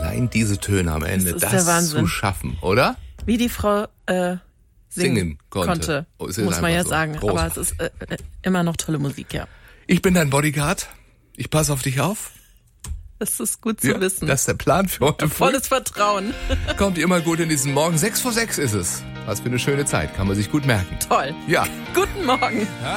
allein diese Töne am Ende, Das ist der Wahnsinn. zu schaffen, oder? Wie die Frau singen konnte, Muss man ja so. sagen. Großartig. Aber es ist immer noch tolle Musik, ja. Ich bin dein Bodyguard. Ich passe auf dich auf. Das ist gut zu wissen. Das ist der Plan für heute früh. Volles Vertrauen. Kommt immer gut in diesen Morgen. 6 vor 6 ist es. Was für eine schöne Zeit. Kann man sich gut merken. Toll. Ja. Guten Morgen.